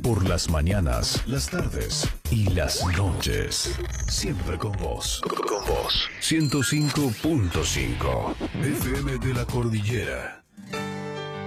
Por las mañanas, las tardes y las noches. Siempre con vos. Con vos. 105.5 FM de la Cordillera.